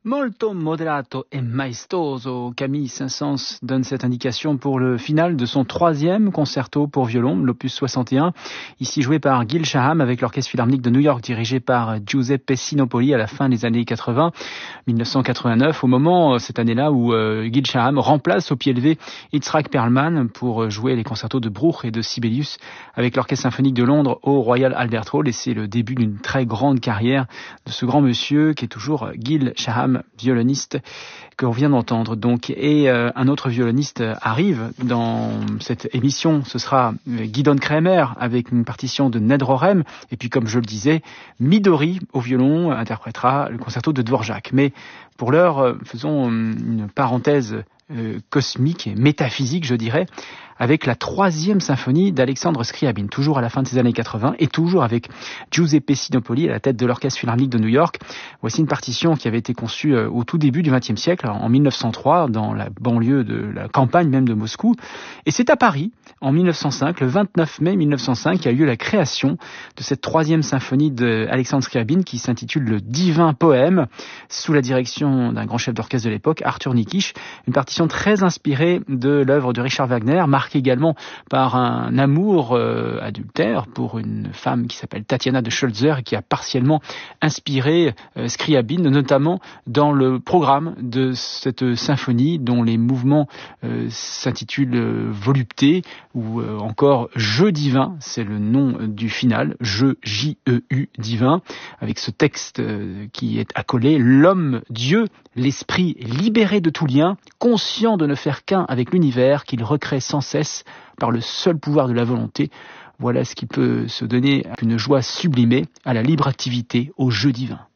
Molto moderato e maestoso, Camille Saint-Saëns donne cette indication pour le final de son troisième concerto pour violon, l'opus 61, ici joué par Gil Shaham avec l'Orchestre Philharmonique de New York dirigé par Giuseppe Sinopoli à la fin des années 80, 1989, au moment, cette année-là, où Gil Shaham remplace au pied levé Itzhak Perlman pour jouer les concertos de Bruch et de Sibelius avec l'Orchestre Symphonique de Londres au Royal Albert Hall, et c'est le début d'une très grande carrière de ce grand monsieur qui est toujours Gil Shaham, violoniste que l'on vient d'entendre donc. Et un autre violoniste arrive dans cette émission, ce sera Gidon Kremer avec une partition de Ned Rorem, et puis comme je le disais, Midori au violon interprétera le concerto de Dvorak. Mais pour l'heure, faisons une parenthèse cosmique et métaphysique, je dirais, avec la troisième symphonie d'Alexandre Scriabine, toujours à la fin de ces années 80, et toujours avec Giuseppe Sinopoli à la tête de l'Orchestre Philharmonique de New York. Voici une partition qui avait été conçue au tout début du XXe siècle, en 1903, dans la banlieue de la campagne même de Moscou. Et c'est à Paris, en 1905, le 29 mai 1905, qu'il y a eu la création de cette troisième symphonie d'Alexandre Scriabine qui s'intitule Le Divin Poème, sous la direction d'un grand chef d'orchestre de l'époque, Arthur Nikisch. Une partition très inspirée de l'œuvre de Richard Wagner, marquée également par un amour adultère pour une femme qui s'appelle Tatiana de Schulzer, qui a partiellement inspiré Scriabine, notamment dans le programme de cette symphonie dont les mouvements s'intitulent Volupté ou encore Jeu divin, c'est le nom du final, Jeu J-E-U divin, avec ce texte qui est accolé: l'homme, Dieu, l'esprit libéré de tout lien, conscient de ne faire qu'un avec l'univers qu'il recrée sans cesse par le seul pouvoir de la volonté. Voilà ce qui peut se donner une joie sublimée à la libre activité, au jeu divin.